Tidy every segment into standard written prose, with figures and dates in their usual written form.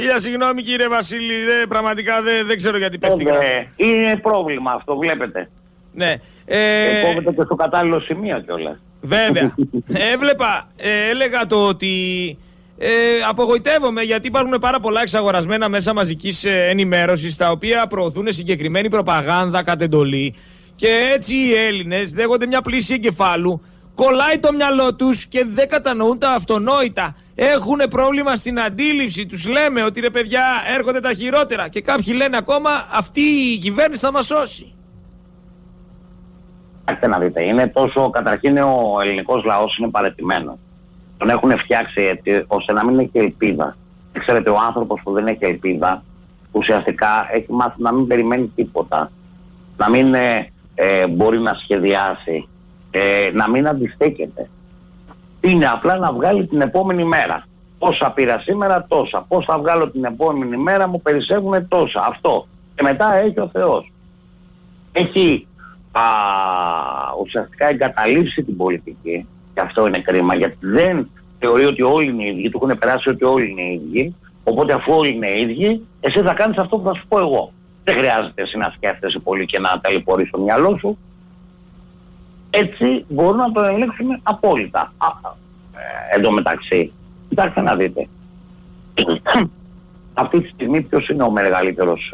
Συγγνώμη κύριε Βασίλη, πραγματικά δεν ξέρω γιατί πέφτει. Είναι πρόβλημα αυτό, βλέπετε. Ναι. Κόβεται και στο κατάλληλο σημείο κιόλας. Βέβαια. Έβλεπα, έλεγα το ότι απογοητεύομαι γιατί υπάρχουν πάρα πολλά εξαγορασμένα μέσα μαζικής ενημέρωσης τα οποία προωθούν συγκεκριμένη προπαγάνδα κατ' εντολή και έτσι οι Έλληνες δέχονται μια πλήση εγκεφάλου, κολλάει το μυαλό τους και δεν κατανοούν τα αυτονόητα. Έχουν πρόβλημα στην αντίληψη. Τους λέμε ότι ρε παιδιά έρχονται τα χειρότερα και κάποιοι λένε ακόμα αυτή η κυβέρνηση θα μας σώσει. Κοιτάξτε να δείτε, είναι τόσο, καταρχήν ο ελληνικός λαός είναι παραιτημένος. Τον έχουν φτιάξει έτσι ώστε να μην έχει ελπίδα. Ξέρετε, ο άνθρωπος που δεν έχει ελπίδα ουσιαστικά έχει μάθει να μην περιμένει τίποτα. Να μην μπορεί να σχεδιάσει, να μην αντιστέκεται. Είναι απλά να βγάλει την επόμενη μέρα. Πόσα πήρα σήμερα, τόσα. Πώς θα βγάλω την επόμενη μέρα, μου περισσεύουν τόσα. Αυτό. Και μετά έχει ο Θεός. Έχει ουσιαστικά εγκαταλείψει την πολιτική. Και αυτό είναι κρίμα, γιατί δεν θεωρεί ότι όλοι είναι ίδιοι. Του έχουν περάσει ότι όλοι είναι ίδιοι. Οπότε αφού όλοι είναι ίδιοι, εσύ θα κάνεις αυτό που θα σου πω εγώ. Δεν χρειάζεται εσύ να σκέφτεσαι πολύ και να ταλαιπωρείς το μυαλό σου. Έτσι μπορούν να το ελέγξουν απόλυτα. Εν τω μεταξύ, κοιτάξτε να δείτε. Αυτή τη στιγμή ποιος είναι ο μεγαλύτερος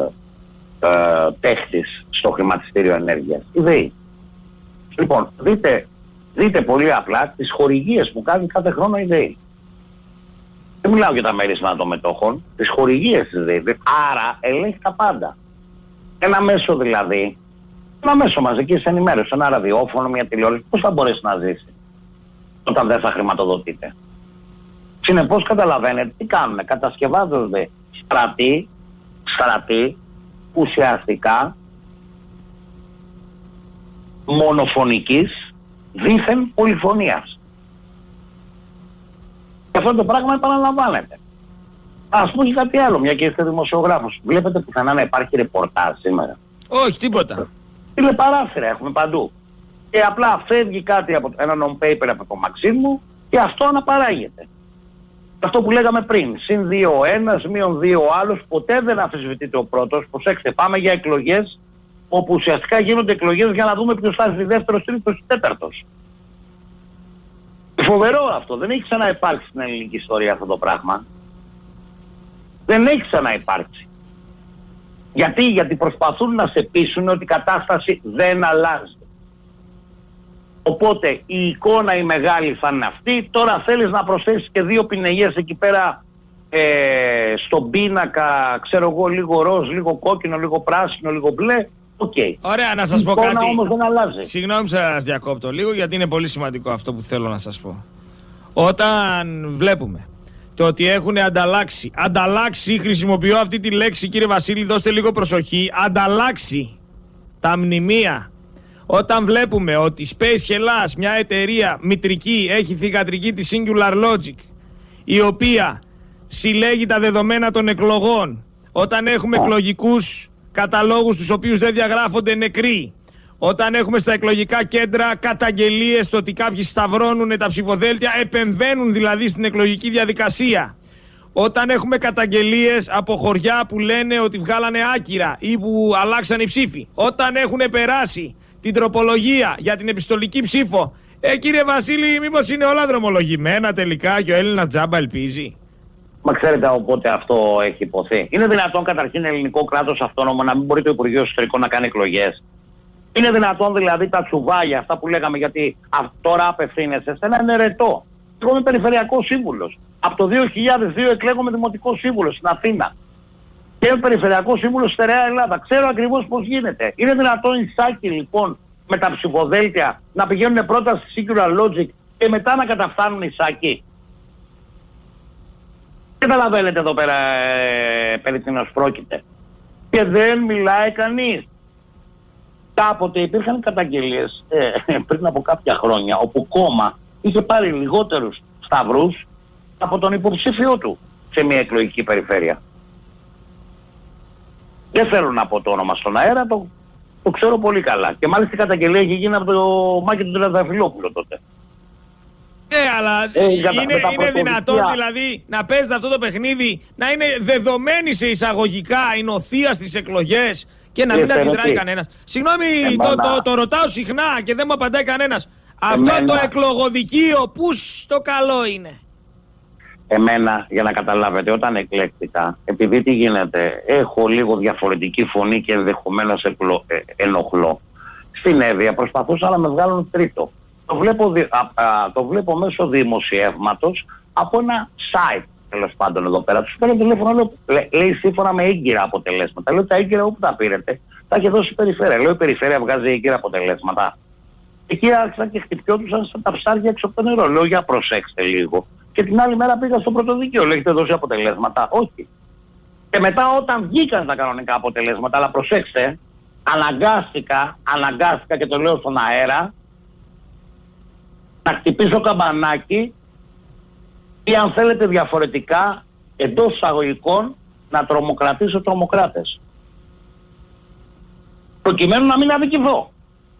παίχτης στο χρηματιστήριο ενέργειας? Η ΔΕΗ. Λοιπόν, δείτε πολύ απλά τις χορηγίες που κάνει κάθε χρόνο η ΔΕΗ. Δεν μιλάω για τα μέρισμα των μετόχων, τις χορηγίες της ΔΕΗ. Άρα ελέγχει τα πάντα. Ένα μέσο δηλαδή, ένα μέσο μαζικής ενημέρωσης, ένα ραδιόφωνο, μια τηλεόραση, πώς θα μπορέσει να ζήσει όταν δεν θα χρηματοδοτείται? Συνεπώς καταλαβαίνετε τι κάνουνε, κατασκευάζονται στρατοί ουσιαστικά μονοφωνικής δήθεν πολυφωνίας. Και αυτό το πράγμα επαναλαμβάνεται. Ας πούμε και κάτι άλλο, μια και είστε δημοσιογράφος. Βλέπετε πουθενά να υπάρχει ρεπορτάζ σήμερα? Όχι, τίποτα. Τηλεπαράθυρα έχουμε παντού. Και απλά φεύγει κάτι από ένα non-paper από το Μαξίμου και αυτό αναπαράγεται. Αυτό που λέγαμε πριν, συν 2 ο ένας, μείον 2 ο άλλος, ποτέ δεν αμφισβητείται ο πρώτος. Προσέξτε, πάμε για εκλογές όπου ουσιαστικά γίνονται εκλογές για να δούμε ποιος θα έρθει δεύτερος, τρίτος, τέταρτος. Φοβερό αυτό, δεν έχει ξαναυπάρξει στην ελληνική ιστορία αυτό το πράγμα. Δεν έχει ξαναυπάρξει. Γιατί προσπαθούν να σε πείσουν ότι η κατάσταση δεν αλλάζει. Οπότε η εικόνα η μεγάλη θα είναι αυτή. Τώρα θέλεις να προσθέσεις και 2 πινελιές εκεί πέρα στον πίνακα, ξέρω εγώ, λίγο ροζ, λίγο κόκκινο, λίγο πράσινο, λίγο μπλε. Okay. Ωραία, να σας πω κάτι. Η εικόνα όμως δεν αλλάζει. Συγγνώμη που σας διακόπτω λίγο, γιατί είναι πολύ σημαντικό αυτό που θέλω να σας πω. Όταν βλέπουμε το ότι έχουν ανταλλάξει, χρησιμοποιώ αυτή τη λέξη κύριε Βασίλη, δώστε λίγο προσοχή, ανταλλάξει τα μνημεία. Όταν βλέπουμε ότι Space Hellas, μια εταιρεία μητρική, έχει θυγατρική τη Singular Logic, η οποία συλλέγει τα δεδομένα των εκλογών, όταν έχουμε εκλογικούς καταλόγους τους οποίους δεν διαγράφονται νεκροί, όταν έχουμε στα εκλογικά κέντρα καταγγελίες το ότι κάποιοι σταυρώνουν τα ψηφοδέλτια, επεμβαίνουν δηλαδή στην εκλογική διαδικασία, όταν έχουμε καταγγελίες από χωριά που λένε ότι βγάλανε άκυρα ή που αλλάξαν οι ψήφοι, όταν έχουν περάσει την τροπολογία για την επιστολική ψήφο, κύριε Βασίλη, μήπως είναι όλα δρομολογημένα τελικά και ο Έλληνας τζάμπα ελπίζει? Μα ξέρετε οπότε αυτό έχει υποθεί? Είναι δυνατόν καταρχήν ελληνικό κράτος αυτόνομο να μην μπορεί το Υπουργείο Εσωτερικών να κάνει εκλογές? Είναι δυνατόν δηλαδή τα τσουβάλια, αυτά που λέγαμε, γιατί τώρα απευθύνεσαι σε έναν ερετό? Εγώ είμαι περιφερειακός σύμβουλος. Από το 2002 εκλέγομαι δημοτικός σύμβουλος στην Αθήνα. Και είμαι περιφερειακός σύμβουλος στη Στερεά Ελλάδα. Ξέρω ακριβώς πώς γίνεται. Είναι δυνατόν οι σάκοι λοιπόν με τα ψηφοδέλτια να πηγαίνουν πρώτα στη Singular Logic και μετά να καταφθάνουν οι σάκοι? Καταλαβαίνετε εδώ πέρα περί τίνος πρόκειται. Και δεν μιλάει κανείς. Κάποτε υπήρχαν καταγγελίες πριν από κάποια χρόνια όπου κόμμα είχε πάρει λιγότερους σταυρούς από τον υποψήφιό του σε μια εκλογική περιφέρεια. Δεν θέλω να πω το όνομα στον αέρα, το ξέρω πολύ καλά. Και μάλιστα η καταγγελία είχε γίνει από το Μάκη του Τρενταφυλόπουλο τότε. Αλλά είναι δυνατόν δηλαδή να παίζετε αυτό το παιχνίδι, να είναι δεδομένη σε εισαγωγικά η νοθεία στις εκλογές και να μην αντιδράει κανένας? Συγγνώμη, το ρωτάω συχνά και δεν μου απαντάει κανένας. Αυτό το εκλογοδικείο πού στο καλό είναι? Εμένα, για να καταλάβετε, όταν εκλέκτηκα, επειδή τι γίνεται, έχω λίγο διαφορετική φωνή και ενδεχομένως ενοχλώ. Στην Εύβοια προσπαθούσα να με βγάλουν τρίτο. Το βλέπω μέσω δημοσιεύματος από ένα site, τέλος πάντων, εδώ πέρα. Τους παίρνω τηλέφωνο, λέει σύμφωνα με έγκυρα αποτελέσματα. Λέω τα έγκυρα όπου τα πήρετε, τα έχει δώσει η περιφέρεια. Λέω η περιφέρεια βγάζει έγκυρα αποτελέσματα. Εκεί άρχισαν και χτυπιόντουσαν σαν τα ψάρια έξω από το νερό. Λέω για προσέξτε λίγο. Και την άλλη μέρα πήγα στο πρωτοδικείο. Λέω έχετε δώσει αποτελέσματα? Όχι. Και μετά όταν βγήκαν τα κανονικά αποτελέσματα, αλλά προσέξτε, αναγκάστηκα και το λέω στον αέρα, να χτυπήσω καμπανάκι ή αν θέλετε διαφορετικά εντός εισαγωγικών να τρομοκρατήσω τρομοκράτες. Προκειμένου να μην αδικηθώ.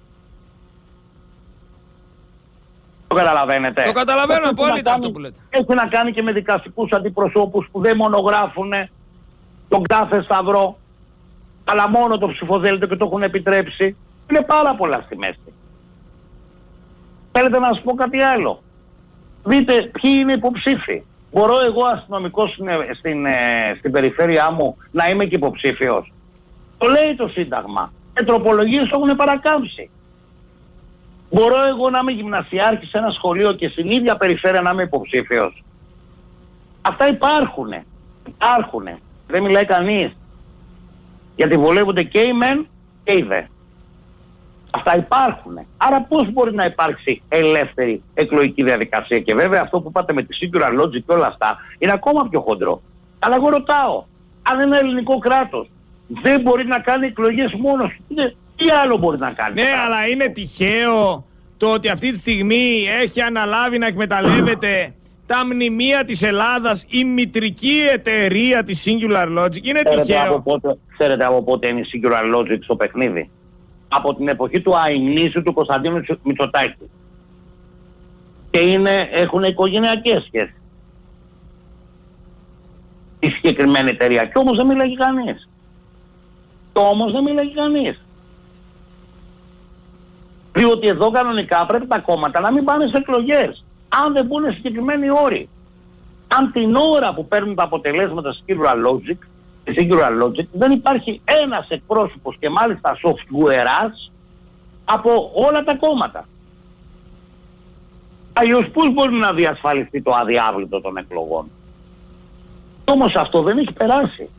Το καταλαβαίνετε? Το καταλαβαίνω απόλυτα αυτό που λέτε. Έχει να κάνει και με δικαστικούς αντιπροσώπους που δεν μονογράφουν τον κάθε σταυρό, αλλά μόνο το ψηφοδέλτιο και το έχουν επιτρέψει. Είναι πάρα πολλά στη μέση. Θέλετε να σας πω κάτι άλλο? Δείτε ποιοι είναι υποψήφοι. Μπορώ εγώ αστυνομικός στην περιφέρειά μου να είμαι και υποψήφιος? Το λέει το Σύνταγμα. Οι τροπολογίες το έχουν παρακάμψει. Μπορώ εγώ να είμαι γυμνασιάρχης σε ένα σχολείο και στην ίδια περιφέρεια να είμαι υποψήφιος? Αυτά υπάρχουνε. Δεν μιλάει κανείς. Γιατί βολεύονται και οι μεν και οι δε. Αυτά υπάρχουνε. Άρα πώς μπορεί να υπάρξει ελεύθερη εκλογική διαδικασία? Και βέβαια αυτό που είπατε με τη singular logic και όλα αυτά είναι ακόμα πιο χοντρό. Αλλά εγώ ρωτάω, αν ένα ελληνικό κράτος δεν μπορεί να κάνει εκλογές μόνος του, τι άλλο μπορεί να κάνει? Ναι, αλλά είναι τυχαίο το ότι αυτή τη στιγμή έχει αναλάβει να εκμεταλλεύεται τα μνημεία της Ελλάδας η μητρική εταιρεία της Singular Logic? Είναι τυχαίο? Ξέρετε από πότε είναι η Singular Logic στο παιχνίδι? Από την εποχή του αημνήσιου του Κωνσταντίνου Μητσοτάκη. Και έχουν οικογενειακές σχέσεις η συγκεκριμένη εταιρεία. Και όμως δεν μιλάει κανείς. Διότι εδώ κανονικά πρέπει τα κόμματα να μην πάνε σε εκλογές. Αν δεν μπουν συγκεκριμένοι όροι. Αν την ώρα που παίρνουν τα αποτελέσματα στη Singular Logic δεν υπάρχει ένας εκπρόσωπος και μάλιστα softwareάς από όλα τα κόμματα. Αλλιώς πώς μπορεί να διασφαλιστεί το αδιάβλητο των εκλογών? Όμως αυτό δεν έχει περάσει.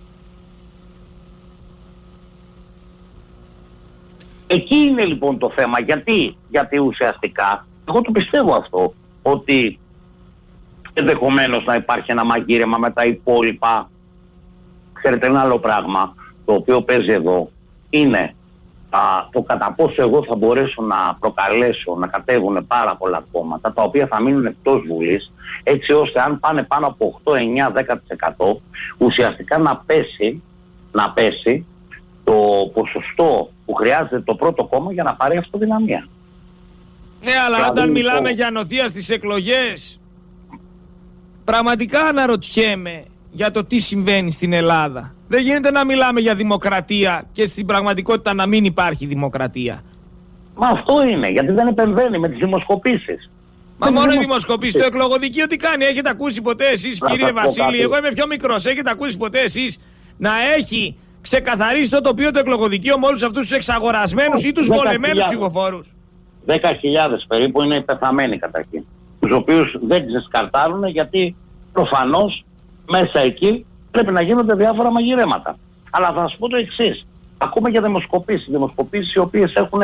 Εκεί είναι λοιπόν το θέμα. Γιατί ουσιαστικά, εγώ το πιστεύω αυτό, ότι ενδεχομένως να υπάρχει ένα μαγείρεμα με τα υπόλοιπα. Ξέρετε, ένα άλλο πράγμα το οποίο παίζει εδώ είναι το κατά πόσο εγώ θα μπορέσω να προκαλέσω να κατέβουν πάρα πολλά κόμματα τα οποία θα μείνουν εκτός Βουλής, έτσι ώστε αν πάνε πάνω από 8, 9, 10% ουσιαστικά να πέσει το ποσοστό που χρειάζεται το πρώτο κόμμα για να πάρει αυτοδυναμία. Ναι, αλλά δηλαδή, όταν μιλάμε για νοθεία στις εκλογές, πραγματικά αναρωτιέμαι για το τι συμβαίνει στην Ελλάδα. Δεν γίνεται να μιλάμε για δημοκρατία και στην πραγματικότητα να μην υπάρχει δημοκρατία. Μα αυτό είναι, γιατί δεν επεμβαίνει με τις δημοσκοπήσεις. Μα μόνο οι δημοσκοπήσεις. Το εκλογοδικείο τι κάνει? Έχετε ακούσει ποτέ εσείς, κύριε Βασίλη? Εγώ είμαι πιο μικρός. Έχετε ακούσει ποτέ εσείς να έχει ξεκαθαρίσει το τοπίο του εκλογοδικείου με όλους αυτούς τους εξαγορασμένους ή τους βολεμένους ψηφοφόρους? 10.000 περίπου είναι πεθαμένοι καταρχήν. Τους οποίους δεν ξεσκαρτάρουν γιατί προφανώς μέσα εκεί πρέπει να γίνονται διάφορα μαγειρέματα. Αλλά θα σας πω το εξής. Ακούμε για δημοσκοπήσεις οι οποίες έχουν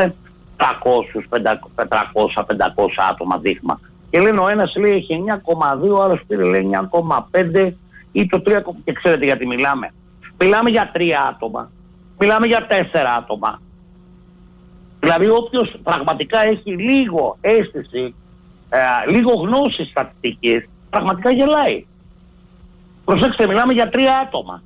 400-500 άτομα δείγμα. Και λένε ο ένας λέει έχει 9,2, ο άλλος πήρε λέει 9,5 ή το 3. Και ξέρετε γιατί μιλάμε? Μιλάμε για 3 άτομα. Μιλάμε για 4 άτομα. Δηλαδή όποιος πραγματικά έχει λίγο αίσθηση, λίγο γνώση στατιστικής, πραγματικά γελάει. Προσέξτε, μιλάμε για 3 άτομα.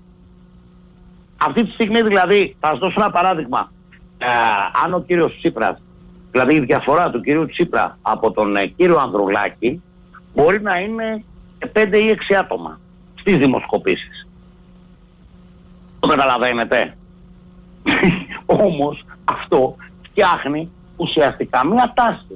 Αυτή τη στιγμή δηλαδή, θα σας δώσω ένα παράδειγμα. Αν ο κύριος Τσίπρας Δηλαδή η διαφορά του κυρίου Τσίπρα από τον κύριο Ανδρουλάκη μπορεί να είναι 5 ή 6 άτομα στις δημοσκοπήσεις. Το καταλαβαίνετε? Όμως αυτό φτιάχνει ουσιαστικά μια τάση.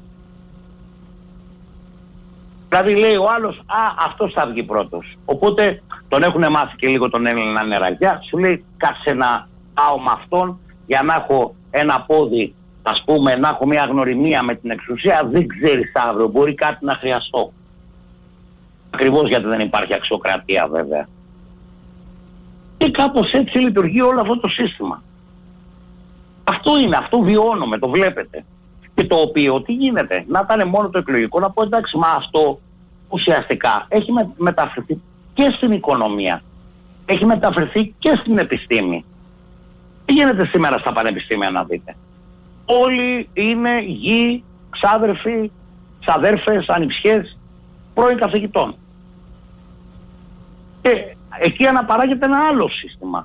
Δηλαδή λέει ο άλλος, αυτός θα βγει πρώτος. Οπότε τον έχουν μάθει και λίγο τον Έλληνα νεραγιά. Σου λέει, κάτσε να πάω με αυτόν για να έχω ένα πόδι, ας πούμε, να έχω μια γνωριμία με την εξουσία. Δεν ξέρεις αύριο, μπορεί κάτι να χρειαστώ. Ακριβώς γιατί δεν υπάρχει αξιοκρατία βέβαια. Και κάπως έτσι λειτουργεί όλο αυτό το σύστημα. Αυτό είναι, αυτό βιώνουμε, το βλέπετε. Και το οποίο τι γίνεται, να ήταν μόνο το εκλογικό, να πω εντάξει, μα αυτό ουσιαστικά έχει μεταφερθεί και στην οικονομία, έχει μεταφερθεί και στην επιστήμη. Τι γίνεται σήμερα στα πανεπιστήμια να δείτε? Όλοι είναι γη, ξάδερφοι, ξαδέρφες, ανιψιές, πρώην καθηγητών. Και εκεί αναπαράγεται ένα άλλο σύστημα.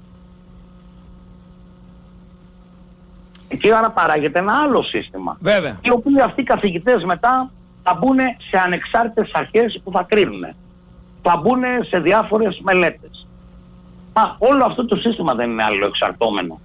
Εκεί αναπαράγεται ένα άλλο σύστημα. Βέβαια. Οι οποίοι αυτοί οι καθηγητές μετά θα μπουν σε ανεξάρτητες αρχές που θα κρίνουν. Θα μπουν σε διάφορες μελέτες. Μα όλο αυτό το σύστημα δεν είναι αλληλοεξαρτώμενο.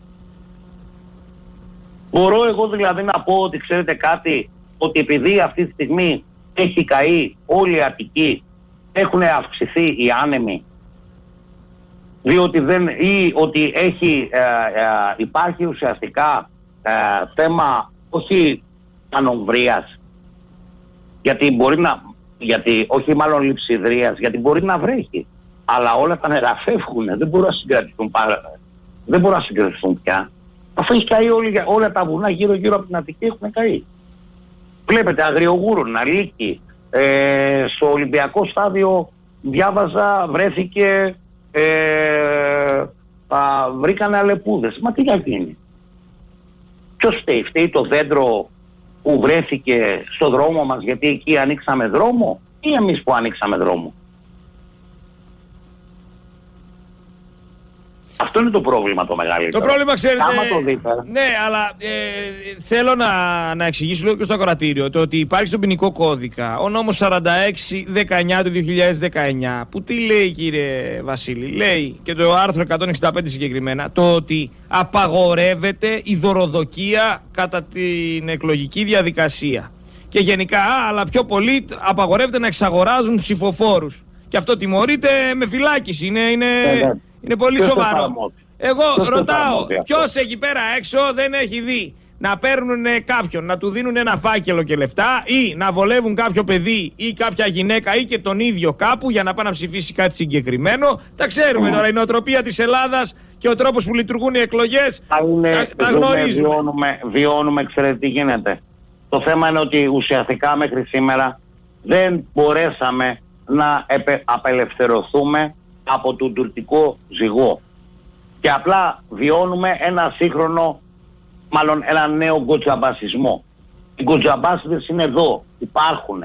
Μπορώ εγώ δηλαδή να πω ότι ξέρετε κάτι, ότι επειδή αυτή τη στιγμή έχει καεί όλη η Αττική, έχουν αυξηθεί οι άνεμοι, διότι ή ότι υπάρχει ουσιαστικά θέμα όχι ανομβρίας, όχι μάλλον λειψιδρίας, γιατί μπορεί να βρέχει, αλλά όλα τα νερά φεύγουν, δεν μπορούν να συγκρατηθούν πια. Αφού έχει καεί όλα τα βουνά γύρω από την Αττική έχουν καεί. Βλέπετε Αγριογούρουνα, Λύκη, στο Ολυμπιακό στάδιο διάβαζα, βρέθηκε, βρήκανε αλεπούδες. Μα τι θα γίνει? Ποιος φταίει? Φταίει το δέντρο που βρέθηκε στο δρόμο μας γιατί εκεί ανοίξαμε δρόμο, ή εμείς που ανοίξαμε δρόμο? Αυτό είναι το πρόβλημα το μεγαλύτερο. Το πρόβλημα, ξέρετε, το δείτε. ναι, αλλά θέλω να εξηγήσω λίγο και στο ακροατήριο το ότι υπάρχει στον ποινικό κώδικα ο νόμος 46-19 του 2019 που τι λέει, κύριε Βασίλη? Λέει, και το άρθρο 165 συγκεκριμένα, το ότι απαγορεύεται η δωροδοκία κατά την εκλογική διαδικασία. Και γενικά, αλλά πιο πολύ απαγορεύεται να εξαγοράζουν ψηφοφόρους. Και αυτό τιμωρείται με φυλάκιση. Είναι πολύ σοβαρό. Εγώ ρωτάω, ποιος εκεί πέρα έξω δεν έχει δει να παίρνουν κάποιον, να του δίνουν ένα φάκελο και λεφτά, ή να βολεύουν κάποιο παιδί ή κάποια γυναίκα ή και τον ίδιο κάπου για να πάει να ψηφίσει κάτι συγκεκριμένο? Τα ξέρουμε τώρα, η νοοτροπία της Ελλάδας και ο τρόπος που λειτουργούν οι εκλογές τα γνωρίζουμε. Βιώνουμε, ξέρετε τι γίνεται. Το θέμα είναι ότι ουσιαστικά μέχρι σήμερα δεν μπορέσαμε να απελευθερωθούμε από τον τουρκικό ζυγό. Και απλά βιώνουμε ένα σύγχρονο, μάλλον ένα νέο γκοτζαμπασισμό. Οι γκοτζαμπάσιδες είναι εδώ, υπάρχουν.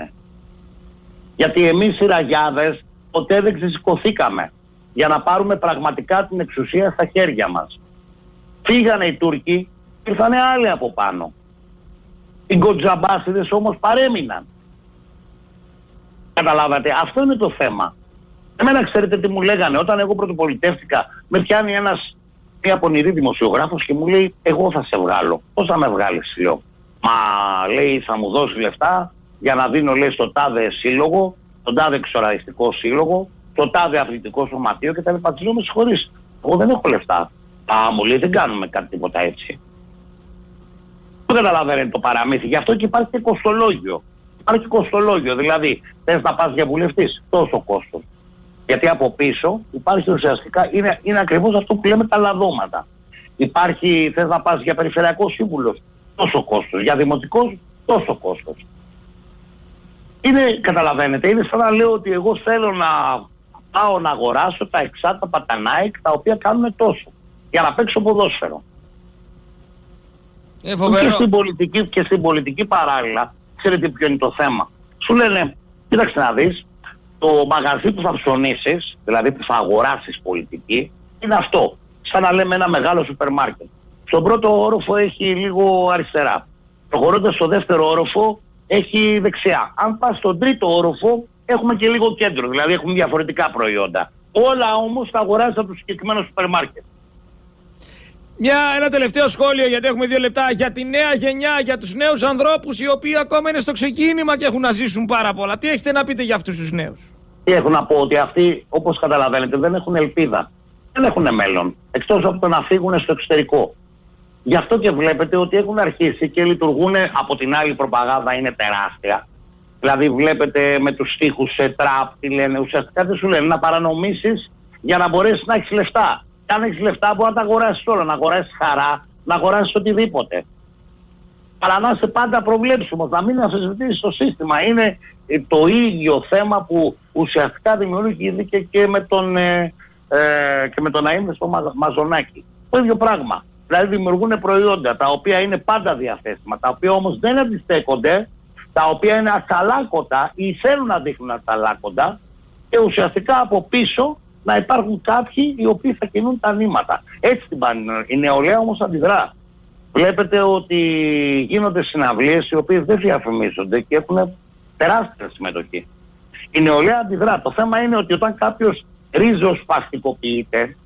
Γιατί εμείς οι ραγιάδες ποτέ δεν ξεσηκωθήκαμε για να πάρουμε πραγματικά την εξουσία στα χέρια μας. Φύγανε οι Τούρκοι, ήρθανε άλλοι από πάνω. Οι γκοτζαμπάσιδες όμως παρέμειναν. Καταλάβατε, αυτό είναι το θέμα. Εμένα ξέρετε τι μου λέγανε, όταν εγώ πρωτοπολιτεύτηκα, με πιάνει μια πονηρή δημοσιογράφος και μου λέει, εγώ θα σε βγάλω. Πώς θα με βγάλεις? Λέω, μα λέει θα μου δώσει λεφτά για να δίνω, λέει, στο τάδε σύλλογο, τον τάδε εξοραϊστικό σύλλογο, το τάδε αθλητικό σωματείο κτλ. Της λέω, με συγχωρείς, εγώ δεν έχω λεφτά. Μου λέει, δεν κάνουμε κάτι τίποτα έτσι. Δεν καταλαβαίνετε το παραμύθι, γι' αυτό και υπάρχει και κοστολόγιο. Υπάρχει κοστολόγιο, δηλαδή θες να πας για βουλευτής, τόσο κόστος. Γιατί από πίσω υπάρχει ουσιαστικά, είναι ακριβώς αυτό που λέμε τα λαδώματα. Υπάρχει, θες να πας για περιφερειακό σύμβουλος, τόσο κόστος. Για δημοτικός, τόσο κόστος. Καταλαβαίνετε, είναι σαν να λέω ότι εγώ θέλω να πάω να αγοράσω τα εξάρτα πατανάικ τα οποία κάνουν τόσο. Για να παίξω ποδόσφαιρο. Και στην πολιτική παράλληλα, ξέρετε ποιο είναι το θέμα? Σου λένε, κοίταξε να δεις, το μαγαζί που θα ψωνίσεις, δηλαδή που θα αγοράσεις πολιτική, είναι αυτό. Σαν να λέμε ένα μεγάλο σούπερ μάρκετ. Στον πρώτο όροφο έχει λίγο αριστερά. Προχωρώντας στο δεύτερο όροφο έχει δεξιά. Αν πας στον τρίτο όροφο έχουμε και λίγο κέντρο, δηλαδή έχουμε διαφορετικά προϊόντα. Όλα όμως τα αγοράζεις από το συγκεκριμένο σούπερ μάρκετ. Ένα τελευταίο σχόλιο, γιατί έχουμε 2 λεπτά, για τη νέα γενιά, για τους νέους ανθρώπους οι οποίοι ακόμα είναι στο ξεκίνημα και έχουν να ζήσουν πάρα πολλά. Τι έχετε να πείτε για αυτούς τους νέους? Τι έχω να πω, ότι αυτοί, όπως καταλαβαίνετε, δεν έχουν ελπίδα. Δεν έχουν μέλλον, εκτός από το να φύγουν στο εξωτερικό. Γι' αυτό και βλέπετε ότι έχουν αρχίσει και λειτουργούν, από την άλλη προπαγάνδα είναι τεράστια. Δηλαδή βλέπετε με τους στίχους σε τραπ, τι λένε, ουσιαστικά τι σου λένε, να παρανομήσεις για να μπορέσεις να έχεις λεφτά. Και αν έχεις λεφτά μπορεί να τα αγοράσεις όλα, να αγοράσεις χαρά, να αγοράσεις οτιδήποτε. Αλλά να είσαι πάντα προβλέψιμος, να μην αμφισβητήσεις το σύστημα. Είναι το ίδιο θέμα που ουσιαστικά δημιουργήθηκε και με τον αείμνηστο Μαζονάκη. Το ίδιο πράγμα. Δηλαδή δημιουργούν προϊόντα τα οποία είναι πάντα διαθέσιμα, τα οποία όμως δεν αντιστέκονται, τα οποία είναι ασταλάκωτα ή θέλουν να δείχνουν ασταλάκωτα και ουσιαστικά από πίσω να υπάρχουν κάποιοι οι οποίοι θα κινούν τα νήματα. Έτσι την πάνε. Η νεολαία όμως αντιδρά. Βλέπετε ότι γίνονται συναυλίες οι οποίες δεν διαφημίζονται και έχουν τεράστια συμμετοχή. Η νεολαία αντιδρά. Το θέμα είναι ότι όταν κάποιος ριζοσπαστικοποιείται,